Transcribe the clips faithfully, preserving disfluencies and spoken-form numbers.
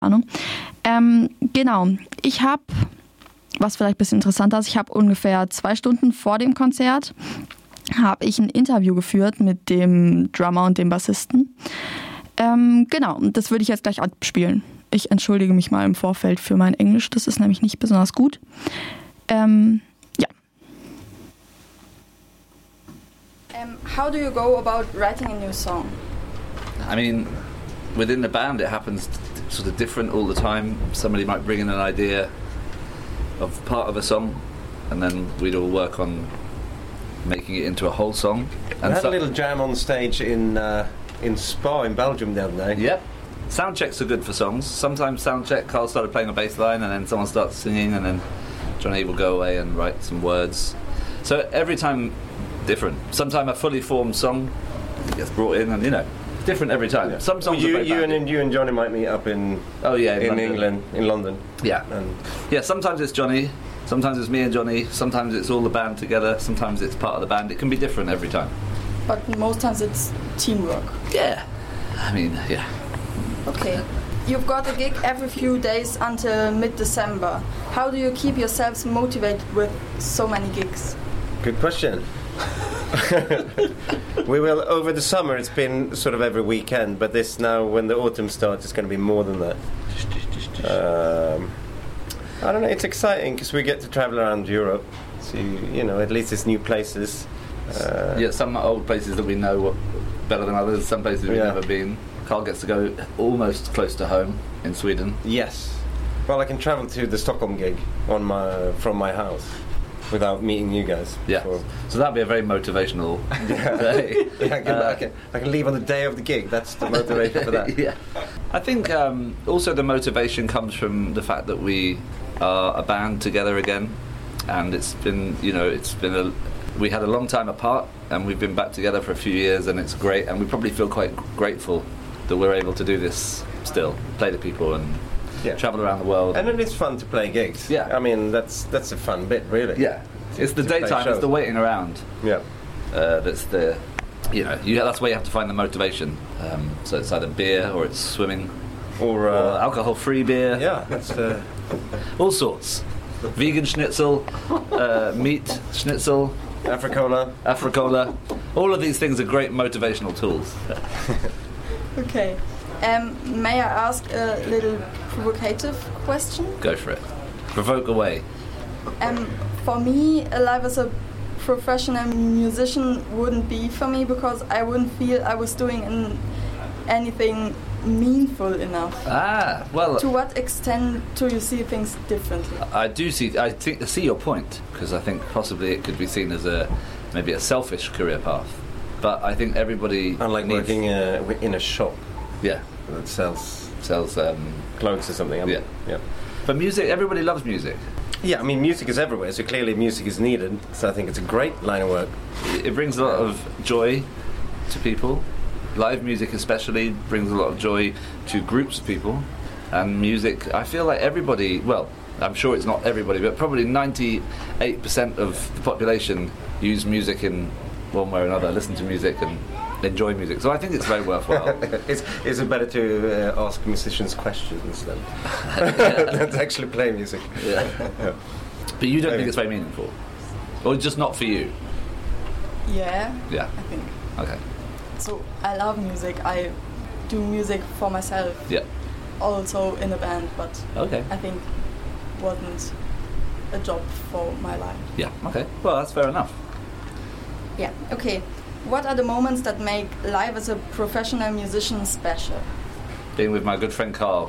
Ahnung. Ähm, genau, ich habe, was vielleicht ein bisschen interessanter ist, ich habe ungefähr zwei Stunden vor dem Konzert habe ich ein Interview geführt mit dem Drummer und dem Bassisten. Ähm, genau, das würde ich jetzt gleich abspielen. Ich entschuldige mich mal im Vorfeld für mein Englisch, das ist nämlich nicht besonders gut. Ähm, ja. Um, how do you go about writing a new song? I mean, within the band it happens sort of different all the time. Somebody might bring in an idea of part of a song and then we'd all work on making it into a whole song. We And had so- a little jam on stage in uh, in Spa in Belgium the other day. Yep. Sound checks are good for songs. Sometimes sound check, Carl started playing a bass line and then someone starts singing and then Johnny will go away and write some words. So every time different. Sometimes a fully formed song gets brought in and, you know, different every time. Yeah. Some songs Well, you, are very you bandy. and you and Johnny might meet up in Oh yeah, in London. England, in London. Yeah. And Yeah, sometimes it's Johnny, sometimes it's me and Johnny, sometimes it's all the band together, sometimes it's part of the band. It can be different every time. But most times it's teamwork. Yeah. I mean, yeah. Okay. You've got a gig every few days until mid-December. How do you keep yourselves motivated with so many gigs? good question. We will over the summer. It's been sort of every weekend, but this now when the autumn starts, it's going to be more than that. Um, I don't know. It's exciting because we get to travel around Europe. So you, you know, at least it's new places. Uh, Yeah, some old places that we know better than others, some places we've Yeah. never been. Carl gets to go almost close to home in Sweden. Yes. Well, I can travel to the Stockholm gig on my from my house without meeting you guys. Yeah. before. So that'd be a very motivational day. Yeah, I can, Uh, I, can, I can leave on the day of the gig. That's the motivation for that. Yeah. I think um, also the motivation comes from the fact that we are a band together again, and it's been, you know, it's been a, we had a long time apart, and we've been back together for a few years, and it's great, and we probably feel quite grateful that we're able to do this still, play to people and Yeah. travel around the world. And then it's fun to play gigs. Yeah. I mean, that's that's a fun bit, really. yeah, it's the to play daytime, shows. it's the waiting around. Yeah. Uh, that's the, you know, you, that's where you have to find the motivation. Um, so it's either beer or it's swimming. Or, uh, Or alcohol-free beer. yeah, that's uh, All sorts. Vegan schnitzel, uh, meat schnitzel, Africola. Africola. All of these things are great motivational tools. Okay. Um, may I ask a little provocative question? Go for it. Provoke away. Um, for me, life as a professional musician wouldn't be for me because I wouldn't feel I was doing an, anything meaningful enough. Ah, well, To what extent do you see things differently? I do see. I think I see your point because I think possibly it could be seen as a maybe a selfish career path. But I think everybody Unlike needs, working uh, wi- in a shop yeah, that sells sells. Um, clothes or something. I mean, Yeah. Yeah. but music, everybody loves music. Yeah, I mean, music is everywhere, so clearly music is needed. So I think it's a great line of work. It it brings a lot of joy to people. Live music especially brings a lot of joy to groups of people. And music, I feel like everybody, well, I'm sure it's not everybody, but probably ninety-eight percent of the population use music in one way or another, listen to music and enjoy music. So I think it's very worthwhile. It's, is it better to uh, ask musicians questions than, than to actually play music? Yeah. But you don't Maybe. think it's very meaningful? Or just not for you? Yeah, Yeah. I think. Okay. So I love music. I do music for myself, Yeah. also in a band, but Okay. I think wasn't a job for my life. Yeah. Okay. Well, that's fair enough. Yeah, okay. What are the moments that make life as a professional musician special? Being with my good friend Carl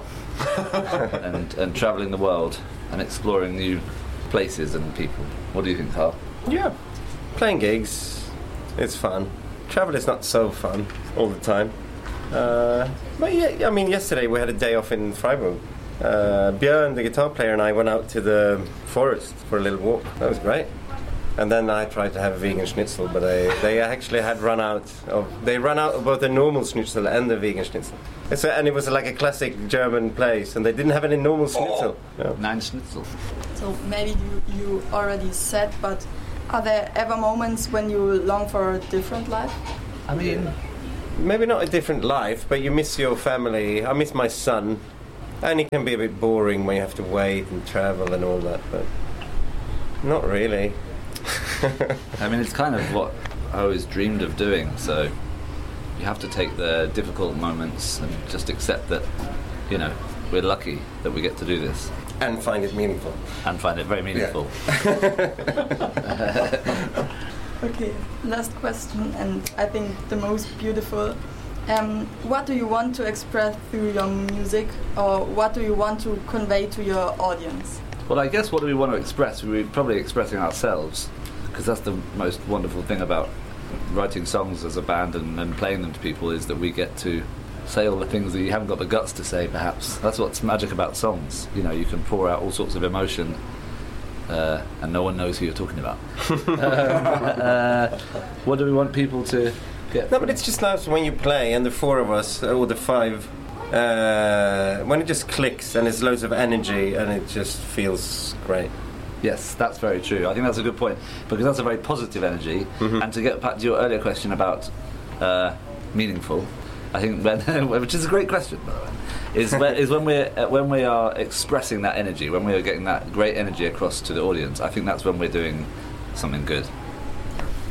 and, and travelling the world and exploring new places and people. What do you think, Carl? Yeah. Playing gigs, it's fun. Travel is not so fun all the time. Uh, but yeah, I mean, yesterday we had a day off in Freiburg. Uh, Björn, the guitar player, and I went out to the forest for a little walk. That was great. And then I tried to have a vegan schnitzel, but they, they actually had run out of... They ran out of both the normal schnitzel and the vegan schnitzel. It's a, and it was like a classic German place, and they didn't have any normal schnitzel. Yeah. Nine schnitzel. So maybe you, you already said, but are there ever moments when you long for a different life? I mean, Maybe not a different life, but you miss your family. I miss my son And it can be a bit boring when you have to wait and travel and all that, but not really. I mean, it's kind of what I always dreamed of doing, so you have to take the difficult moments and just accept that, you know, we're lucky that we get to do this. And find it meaningful. And find it very meaningful. Yeah. Okay, last question, and I think the most beautiful. Um, what do you want to express through your music, or what do you want to convey to your audience? Well, I guess what do we want to express? We're probably expressing ourselves, because that's the most wonderful thing about writing songs as a band and, and playing them to people, is that we get to say all the things that you haven't got the guts to say, perhaps. That's what's magic about songs. You know, you can pour out all sorts of emotion, uh, and no one knows who you're talking about. um, uh, what do we want people to get? No, but it's just nice when you play, and the four of us, or the five, uh, when it just clicks, and there's loads of energy, and it just feels great. Yes, that's very true. I think that's a good point, because that's a very positive energy. Mm-hmm. And to get back to your earlier question about uh, meaningful, I think, when, which is a great question, by the way, is when, is when we're uh, when we are expressing that energy, when we are getting that great energy across to the audience. I think that's when we're doing something good.